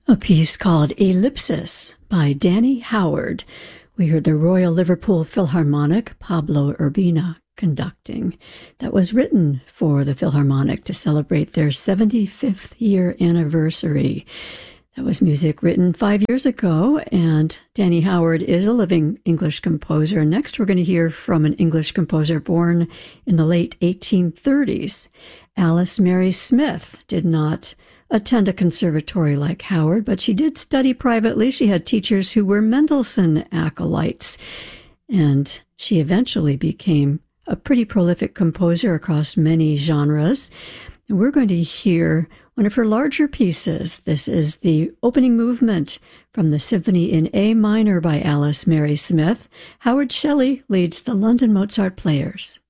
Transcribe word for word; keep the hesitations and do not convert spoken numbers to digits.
A piece called Ellipsis by Danny Howard. We heard the Royal Liverpool Philharmonic, Pablo Urbina, conducting. That was written for the Philharmonic to celebrate their seventy-fifth year anniversary. That was music written five years ago, and Danny Howard is a living English composer. Next, we're going to hear from an English composer born in the late eighteen thirties. Alice Mary Smith did not attend a conservatory like Howard, but she did study privately. She had teachers who were Mendelssohn acolytes, and she eventually became a pretty prolific composer across many genres. And we're going to hear one of her larger pieces. This is the opening movement from the Symphony in A minor by Alice Mary Smith. Howard Shelley leads the London Mozart Players.